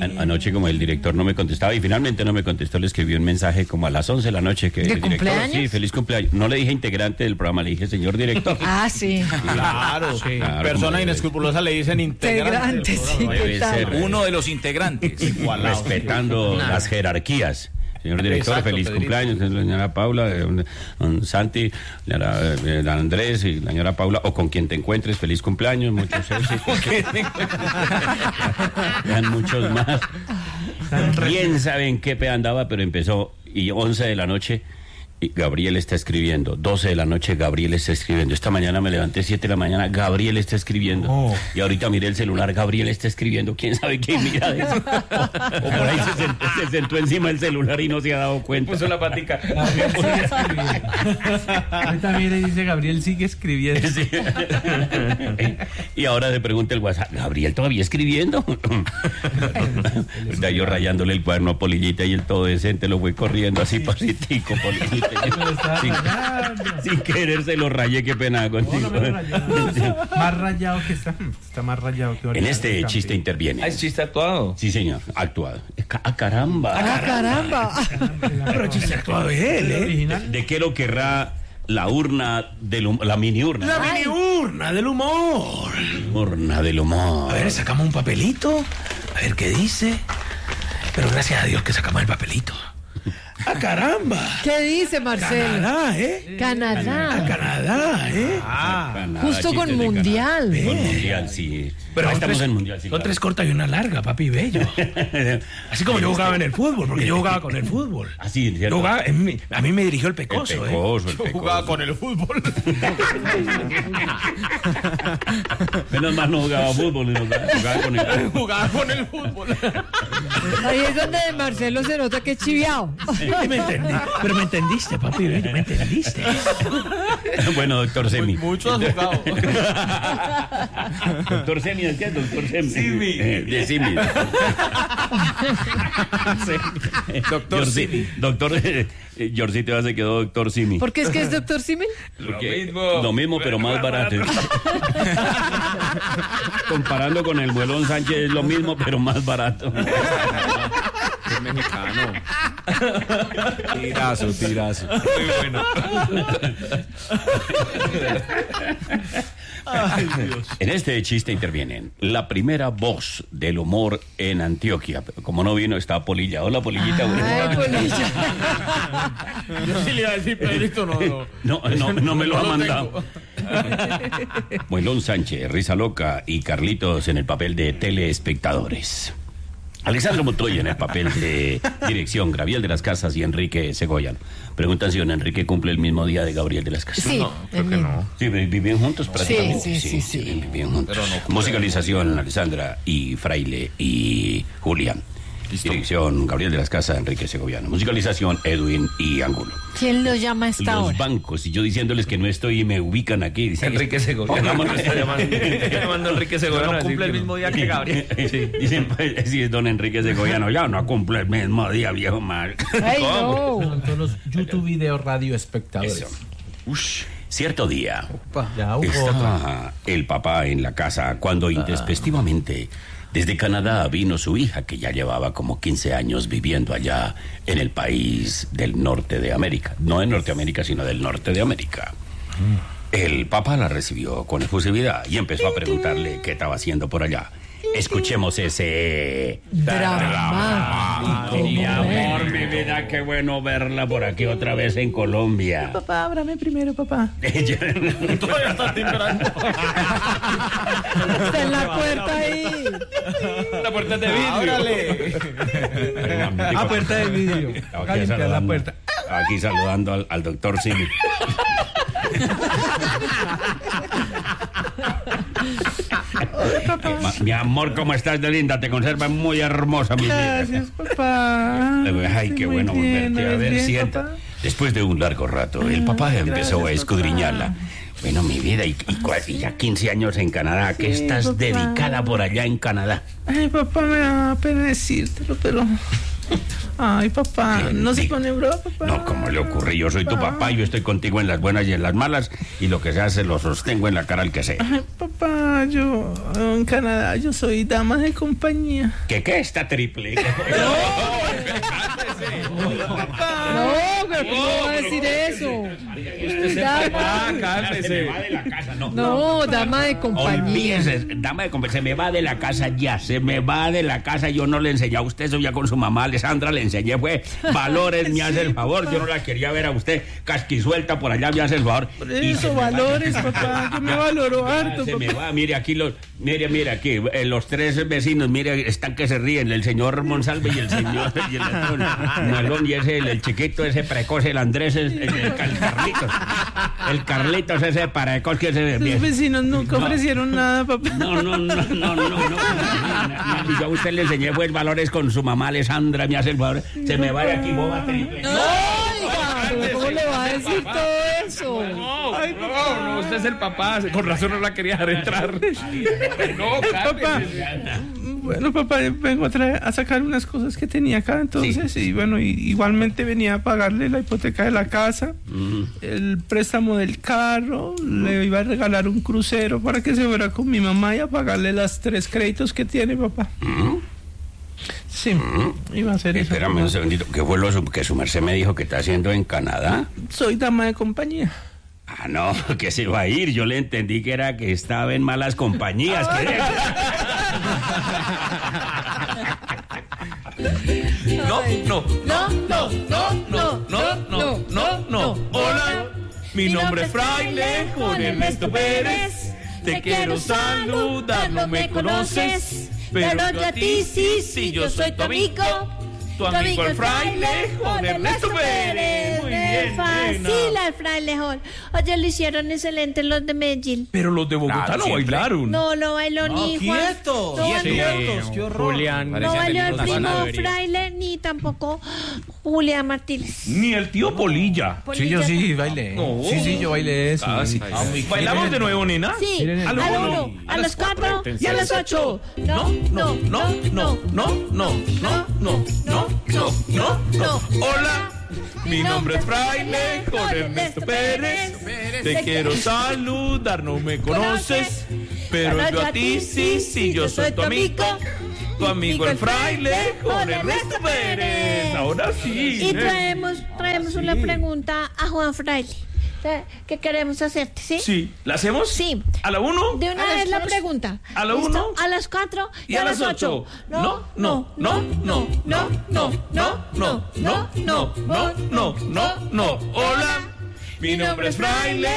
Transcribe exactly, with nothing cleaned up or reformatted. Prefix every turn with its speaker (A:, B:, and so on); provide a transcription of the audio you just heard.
A: an- anoche como el director no me contestaba y finalmente no me contestó, le escribí un mensaje como a las once de la noche que
B: ¿De
A: el director,
B: cumpleaños?
A: sí, feliz cumpleaños. No le dije integrante del programa, le dije señor director.
B: Ah, sí.
C: Claro,
A: Sí. Claro,
C: Persona
A: como debe.
C: inescrupulosa le dicen integrante.
B: Integrante, sí, ¿qué
A: Debe
B: tal?
A: ser.
C: Uno de los integrantes.
A: Respetando las jerarquías. Señor director,
C: Exacto,
A: feliz
C: Pedrito.
A: cumpleaños, la señora Paula, eh, don- don Santi, la señora, eh, don Andrés y la señora Paula, o con quien te encuentres, feliz cumpleaños, muchos éxitos. Vean muchos más. Bien saben qué pe andaba, pero empezó y once de la noche y Gabriel está escribiendo, doce de la noche Gabriel está escribiendo. Esta mañana me levanté siete de la mañana, Gabriel está escribiendo.
C: Oh.
A: Y ahorita miré el celular, Gabriel está escribiendo. ¿Quién sabe qué mira de eso? O por ahí se sentó, se sentó encima del celular y no se ha dado cuenta.
C: Puso la patica.
D: Gabriel sigue escribiendo. Ahorita mire y dice Gabriel sigue escribiendo.
A: Sí. Y ahora se pregunta el WhatsApp, ¿Gabriel todavía escribiendo? Está yo rayándole el cuaderno a Polillita y el todo decente lo fue corriendo así pasitico, Polillita.
D: Lo estaba
A: Sin,
D: rayando.
A: sin querer se lo rayé, qué pena
D: No,
A: contigo.
D: no me lo rayé, no. Más rayado que está. Está más rayado que ahorita.
A: En este chiste interviene.
C: Ah, es chiste actuado.
A: Sí, señor, actuado. Ca- ¡Ah, caramba!
B: Ah, caramba.
D: Pero chiste actuado de él, ¿eh? Original.
A: ¿De qué lo querrá la urna del hum- la mini urna?
E: La mini urna del humor.
A: Urna del humor.
E: A ver, sacamos un papelito. A ver qué dice. Pero gracias a Dios que sacamos el papelito. ¡Ah, caramba!
B: ¿Qué dice Marcelo?
E: Canadá, ¿eh? ¡Ah,
B: Canadá.
E: Canadá, ¿eh?
A: Canadá,
B: Justo con
A: chistes de
B: mundial.
A: Canadá. Con mundial, sí.
E: Pero
A: Ahí
E: son
A: estamos
E: tres-
A: en mundial, sí.
E: Son tres cortas y una larga, papi bello. Así como yo jugaba en el fútbol, porque yo jugaba con el fútbol.
A: Así,
E: Yo
A: ¿cierto?
E: jugaba, en mi- a mí me dirigió el
A: El
E: pecoso, ¿eh?
A: pecoso, el
C: Yo jugaba
A: pecoso.
C: con el fútbol.
A: Menos mal no jugaba fútbol, sino que jugaba con el...
C: Jugaba con el fútbol.
B: Ahí es donde Marcelo se nota que es chiviao.
E: Me entendí. Pero me entendiste, papi bello, me entendiste.
A: Bueno, doctor Semi.
C: Mucho has jugado.
A: Doctor Semi, ¿es qué es doctor Semi?
C: Simi.
A: Eh, de Simi.
C: Doctor
A: Yorci-
C: Simi.
A: Doctor, eh, eh, Yorcito ya se quedó doctor Simi.
B: ¿Por qué es que es doctor Simen?
A: Porque
C: mismo.
A: lo mismo, pero más barato. Comparando con el Muelón Sánchez es lo mismo, pero más barato.
C: Es mexicano. Tirazo, tirazo. Muy bueno.
A: En este chiste intervienen la primera voz del humor en Antioquia. Pero como no vino, está Polilla. Hola, Polillita.
B: Ay, Polilla.
C: Yo sí le iba a decir, Pedrito, no, no.
A: No, no, no me lo
C: No
A: ha
C: lo
A: mandado. Muelón Sánchez, Risa Loca y Carlitos en el papel de telespectadores. Alexandro Montoya en el papel de dirección, Gabriel de las Casas y Enrique Segoyan. Preguntan si don Enrique cumple el mismo día de Gabriel de las Casas.
B: Sí,
C: No, creo
B: el
C: que
B: mismo.
C: no.
A: Sí, vivían juntos prácticamente.
B: sí, sí, sí.
A: Vivían juntos.
C: Pero no cumple.
A: Musicalización, Alexandra y Fraile y Julián.
C: Listo.
A: Dirección, Gabriel de las Casas, Enrique Segoviano. Musicalización, Edwin y Ángulo.
B: ¿Quién lo llama a esta
A: Los
B: hora?
A: bancos, y yo diciéndoles que no estoy y me ubican aquí. Dicen,
C: Enrique Segoviano.
A: Pongamos-
C: Está llamando, está llamando a Enrique Segoviano. No cumple el mismo día que Gabriel.
A: Sí, dicen, pues, sí, es don Enrique Segoviano. Ya no cumple el mismo día, viejo mal.
B: Ay,
A: ¿Cómo?
B: no.
D: Son todos los YouTube Video Radio espectadores.
A: Eso. Ush. Cierto día,
D: Ya hubo.
A: estaba el papá en la casa cuando intempestivamente desde Canadá vino su hija, que ya llevaba como quince años viviendo allá en el país del norte de América. No de Norteamérica, sino del norte de América. El papá la recibió con efusividad y empezó a preguntarle qué estaba haciendo por allá. Escuchemos ese...
B: Drama.
A: Mi amor, mi vida, qué bueno verla por aquí otra vez en Colombia.
D: Papá, ábrame primero, papá.
A: Ella-
C: Todavía está timbrando.
B: Está en la puerta ahí.
C: La puerta es de vidrio. Ábrale.
D: Ah, puerta de vidrio.
A: Aquí
D: Toca limpiar la
A: saludando,
D: puerta.
A: aquí saludando al, al doctor Simi. Ma- Mi amor, ¿cómo estás de linda? Te conservas muy hermosa, mi vida.
D: Gracias, papá.
A: Ay, qué
D: Muy
A: bueno
D: bien,
A: volverte a
D: ¿ves
A: ver.
D: bien,
A: Sienta.
D: papá?
A: Después de un largo rato, el papá empezó a escudriñarla. Bueno, mi vida, y, y cua- y ya quince años en Canadá, ¿qué
D: Sí,
A: estás
D: papá.
A: dedicada por allá en Canadá?
D: Ay, papá, me da pena decírtelo, pero
E: Ay, papá, no se pone broma, papá.
A: No, ¿cómo le ocurre? Yo soy tu papá, yo estoy contigo en las buenas y en las malas, y lo que se hace lo sostengo en la cara al que sea.
E: Ay, papá, yo en Canadá yo soy dama de compañía.
A: ¿Qué qué está triple?
B: No, pero ¿cómo va a decir eso?
C: Ah, cálmese.
A: de la casa, no.
B: No, dama de compañía.
A: Olvídese, dama de compañía, se me va de la casa ya, se me va de la casa. Yo no le enseñé a usted, eso ya con su mamá Alessandra le enseñé, fue valores, me hace el favor. Yo no la quería ver a usted casquisuelta por allá, me hace el favor.
E: Por
A: Y se
E: eso,
A: me va.
E: valores, papá, yo me valoro harto,
A: Se
E: papá.
A: me va, mire aquí los, mire, mire aquí, eh, los tres vecinos, mire, están que se ríen, el señor Monsalve y el señor y el señor Malón y ese, el, el chiquito, ese precoz, el Andrés, el, el, el Carlitos, el Carlitos, ese precoz que se
E: Los vecinos nunca
A: No.
E: ofrecieron nada, papá.
A: No, no, no, no, no, no. Yo a usted le enseñé pues valores con su mamá Alessandra, me hace el favor, se me va de aquí, boba triple.
B: Oiga, pero ¿cómo le va a decir todo eso?
C: No, no, no, usted es el papá. Con razón no la quería dejar entrar. No,
E: Papá,
C: cálmese.
E: bueno, papá, vengo a, traer, a sacar unas cosas que tenía acá, entonces, y bueno, y, igualmente venía a pagarle la hipoteca de la casa,
A: Mm.
E: el préstamo del carro, le iba a regalar un crucero para que se fuera con mi mamá y a pagarle las tres créditos que tiene, papá. Sí, iba a hacer eso.
A: Espérame un segundito, ¿qué fue lo que su merced me dijo que está haciendo en Canadá?
E: Soy dama de compañía.
A: Ah, no, que se va a ir. Yo le entendí que era que estaba en malas compañías. que-
C: No, no,
B: No, no, no, no,
C: no, no, no, no. Hola, mi nombre es Fraile Juan Ernesto Pérez. Te quiero saludar, no me conoces, pero yo a ti sí, sí, yo soy tu amigo. Tu amigo el Fraile Juan Ernesto Pérez. Muy bien,
F: Fácil
C: nena.
F: al frailejón. Oye, lo hicieron excelente los de Medellín.
C: Pero los de Bogotá
A: Claro,
C: no
A: siempre.
C: bailaron.
F: No lo bailó ni Juan.
D: quietos,
F: No bailó-
D: quietos, qué horror.
C: Julián.
F: No bailó el primo fraile ni tampoco Julián Martínez.
C: Ni el tío Polilla.
D: Sí, yo sí bailé.
C: No.
D: Sí, sí, yo bailé eso.
C: Ah, sí.
D: Ah, muy
C: ¿Bailamos
D: bien.
C: de nuevo, nena?
F: Sí,
D: Miren el-
F: a
C: a lo
F: lo
C: uno,
F: uno, a los cuatro y a las ocho.
C: No, no, no, no, no, no, no, no, no, no, no, no. Hola, mi nombre es Fraile Juan Ernesto Pérez. Te quiero saludar, no me conoces, pero yo a ti sí, sí, yo soy tu amigo. Tu amigo el Fraile Juan Ernesto Pérez. Ahora sí.
F: Y traemos, traemos una pregunta a Juan Fraile. ¿Qué queremos hacerte? ¿Sí?
C: Sí, ¿la hacemos?
F: Sí.
C: ¿A la uno?
F: De una vez la pregunta.
C: A la
F: ¿Listo?
C: uno.
F: A las cuatro y, a las ocho.
C: No, no, no, no, no, no, no, no, no, no, no, no, no, no. Hola, mi nombre es Fraile